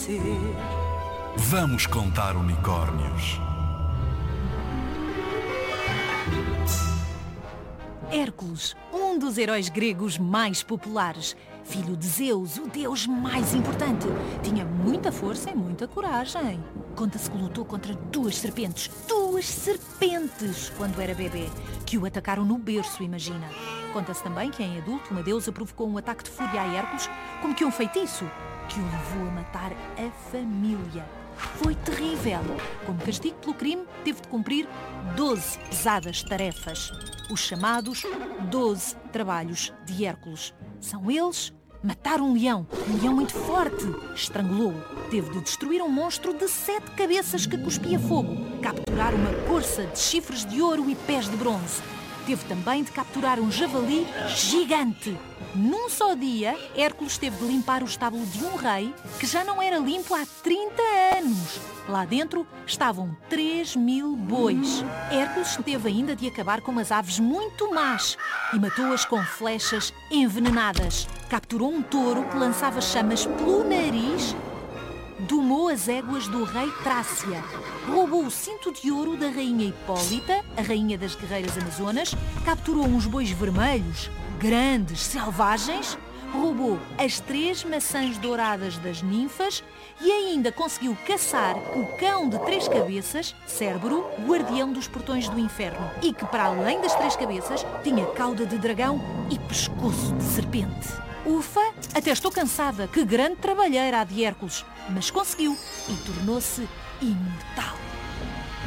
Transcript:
ser. Vamos contar unicórnios. Hércules, um dos heróis gregos mais populares. Filho de Zeus, o deus mais importante. Tinha muita força e muita coragem. Conta-se que lutou contra duas serpentes, quando era bebê, que o atacaram no berço, imagina. Conta-se também que em adulto uma deusa provocou um ataque de fúria a Hércules, como que um feitiço, que o levou a matar a família. Foi terrível. Como castigo pelo crime, teve de cumprir 12 pesadas tarefas. Os chamados 12 trabalhos de Hércules. São eles: matar um leão muito forte, estrangulou-o. Teve de destruir um monstro de 7 cabeças que cuspia fogo. Capturar uma corça de chifres de ouro e pés de bronze. Teve também de capturar um javali gigante. Num só dia, Hércules teve de limpar o estábulo de um rei que já não era limpo há 30 anos. Lá dentro estavam 3.000 bois. Hércules teve ainda de acabar com umas aves muito más e matou-as com flechas envenenadas. Capturou um touro que lançava chamas pelo nariz. Domou as éguas do rei Trácia, roubou o cinto de ouro da rainha Hipólita, a rainha das guerreiras amazonas, capturou uns bois vermelhos, grandes, selvagens, roubou as 3 maçãs douradas das ninfas e ainda conseguiu caçar o cão de 3 cabeças, Cérbero, guardião dos portões do inferno, e que, para além das 3 cabeças, tinha cauda de dragão e pescoço de serpente. Ufa, até estou cansada. Que grande trabalheira a de Hércules. Mas conseguiu e tornou-se imortal.